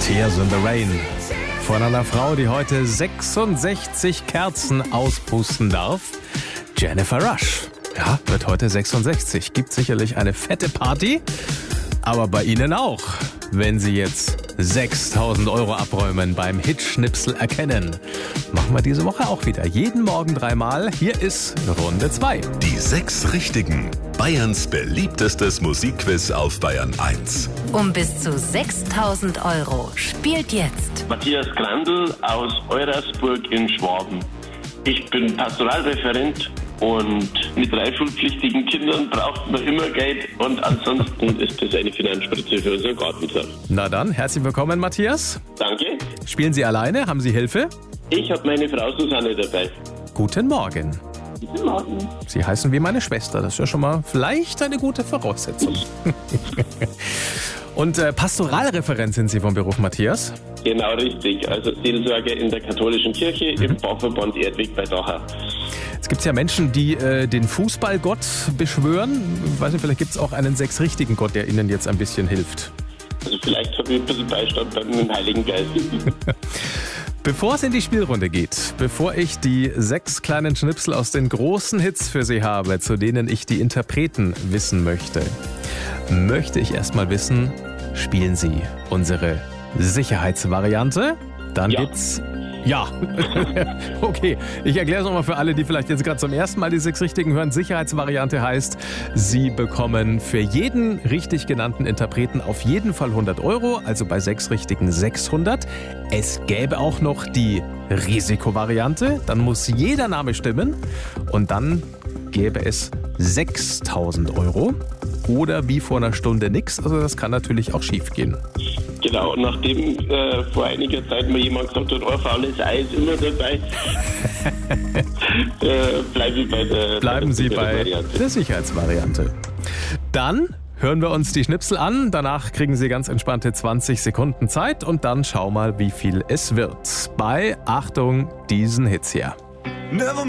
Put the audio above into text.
Tears in the Rain. Von einer Frau, die heute 66 Kerzen auspusten darf. Jennifer Rush. Ja, wird heute 66. Gibt sicherlich eine fette Party. Aber bei Ihnen auch, wenn Sie jetzt 6.000 € abräumen beim Hitschnipsel erkennen. Machen wir diese Woche auch wieder. Jeden Morgen 3-mal. Hier ist Runde 2. Die 6 Richtigen. Bayerns beliebtestes Musikquiz auf Bayern 1. Um bis zu 6.000 € spielt jetzt Matthias Grandl aus Eurasburg in Schwaben. Ich bin Pastoralreferent und mit 3 schulpflichtigen Kindern braucht man immer Geld und ansonsten ist das eine Finanzspritze für unseren Gartensaal. Na dann, herzlich willkommen, Matthias. Danke. Spielen Sie alleine? Haben Sie Hilfe? Ich habe meine Frau Susanne dabei. Guten Morgen. Guten Morgen. Sie heißen wie meine Schwester. Das ist ja schon mal vielleicht eine gute Voraussetzung. Und Pastoralreferent sind Sie vom Beruf, Matthias? Genau richtig. Also Seelsorger in der katholischen Kirche im Pfarrverband Erdweg bei Dachau. Es gibt ja Menschen, die den Fußballgott beschwören. Ich weiß nicht, vielleicht gibt es auch einen 6 richtigen Gott, der Ihnen jetzt ein bisschen hilft. Also vielleicht habe ich ein bisschen Beistand beim Heiligen Geist. Bevor es in die Spielrunde geht, bevor ich die 6 kleinen Schnipsel aus den großen Hits für Sie habe, zu denen ich die Interpreten wissen möchte ich erstmal wissen, spielen Sie unsere Sicherheitsvariante? Dann gibt's... Ja, okay. Ich erkläre es nochmal für alle, die vielleicht jetzt gerade zum ersten Mal die 6 Richtigen hören. Sicherheitsvariante heißt, Sie bekommen für jeden richtig genannten Interpreten auf jeden Fall 100 €, also bei 6 Richtigen 600. Es gäbe auch noch die Risikovariante, dann muss jeder Name stimmen und dann gäbe es 6.000 €. Oder wie vor einer Stunde nix, also das kann natürlich auch schief gehen. Genau, und nachdem vor einiger Zeit mal jemand gesagt hat, ein faules Ei ist immer dabei, bleiben Sie bei der Sicherheitsvariante. Dann hören wir uns die Schnipsel an, danach kriegen Sie ganz entspannte 20 Sekunden Zeit und dann schau mal, wie viel es wird. Bei, Achtung, diesen Hits hier. Never